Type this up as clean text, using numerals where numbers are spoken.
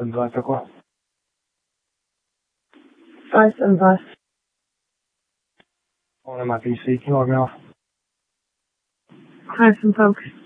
72 quoi? 575. On a ma PC qui va bien. Hi, some folks.